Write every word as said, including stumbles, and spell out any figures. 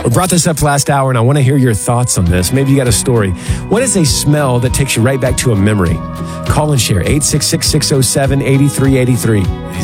We brought this up last hour, and I want to hear your thoughts on this. Maybe you got a story. What is a smell that takes you right back to a memory? Call and share eight six six, six oh seven, eight three eight three.